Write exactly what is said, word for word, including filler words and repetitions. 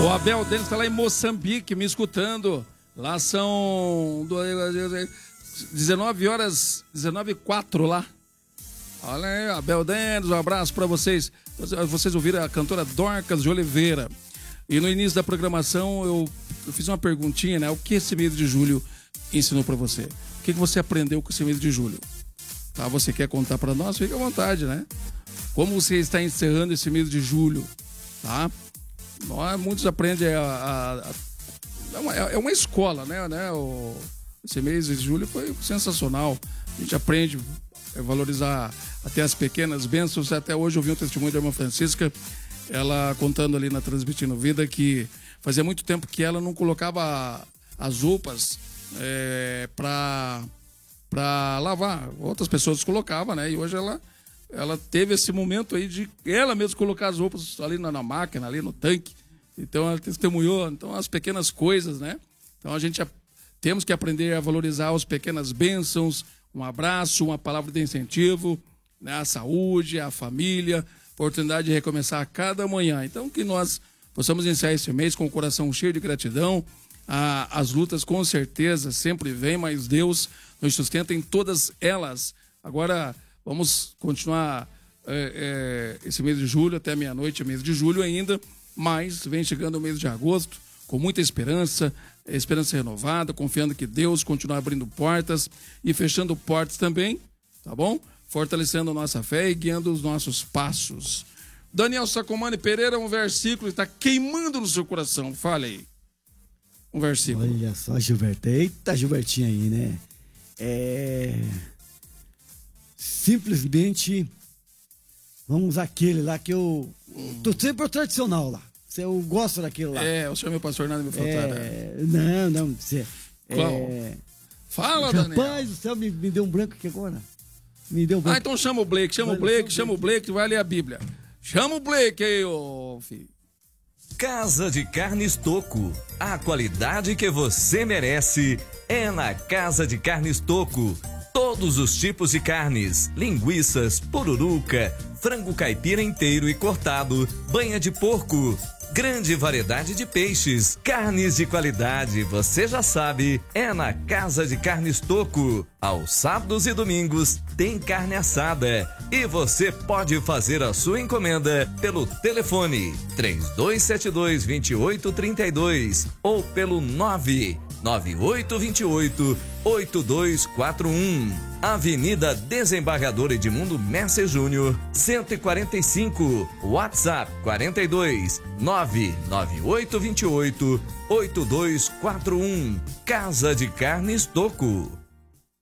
O Abel Denis está lá em Moçambique me escutando. Lá são dezenove horas, dezenove e quatro lá. Olha aí, Abel Denis, um abraço para vocês. Vocês ouviram a cantora Dorcas de Oliveira. E no início da programação eu, eu fiz uma perguntinha, né? O que esse mês de julho ensinou para você? O que, que você aprendeu com esse mês de julho? Tá, você quer contar para nós? Fique à vontade, né? Como você está encerrando esse mês de julho, tá? Nós, muitos aprendem a... a, a é, uma, é uma escola, né? né? O, esse mês de julho foi sensacional. A gente aprende a valorizar até as pequenas bênçãos. Até hoje eu vi um testemunho da irmã Francisca, ela contando ali na Transmitindo Vida que fazia muito tempo que ela não colocava as roupas é, para para lavar. Outras pessoas colocavam, né? E hoje ela, ela teve esse momento aí de ela mesma colocar as roupas ali na, na máquina, ali no tanque. Então ela testemunhou. Então as pequenas coisas, né? Então a gente a, temos que aprender a valorizar as pequenas bênçãos, um abraço, uma palavra de incentivo, né? A saúde, a família, oportunidade de recomeçar a cada manhã. Então que nós possamos iniciar esse mês com o coração cheio de gratidão. Ah, as lutas com certeza sempre vêm, mas Deus nos sustenta em todas elas. Agora vamos continuar é, é, esse mês de julho até meia-noite, mês de julho ainda, mas vem chegando o mês de agosto com muita esperança, esperança renovada, confiando que Deus continua abrindo portas e fechando portas também, tá bom? Fortalecendo a nossa fé e guiando os nossos passos. Daniel Sacomani Pereira, um versículo está queimando no seu coração, fale aí. Um versículo. Olha só, Gilberto. Eita, Gilbertinho aí, né? É... Simplesmente, vamos aquele lá que eu... Hum. Tô sempre o tradicional lá. Eu gosto daquele lá. É, o senhor meu pastor, nada me faltará. É... Não, não, você... Qual? É... Fala, Rapaz, Daniel. Rapaz do céu, me, me deu um branco aqui agora. Me deu um branco. Ah, então chama o Blake, chama o Blake, chama o Blake, vai ler a Bíblia. Chama o Blake aí, ô filho. Casa de Carnes Toco. A qualidade que você merece é na Casa de Carnes Toco. Todos os tipos de carnes, linguiças, pururuca, frango caipira inteiro e cortado, banha de porco, grande variedade de peixes, carnes de qualidade, você já sabe, é na Casa de Carnes Toco. Aos sábados e domingos tem carne assada e você pode fazer a sua encomenda pelo telefone três dois sete dois, dois oito três dois ou pelo nove nove oito dois oito, oito dois quatro um. Avenida Desembargador Edmundo Messer Júnior, cento e quarenta e cinco. WhatsApp quarenta e dois, nove nove oito dois oito, oito dois quatro um. Casa de Carnes Toco.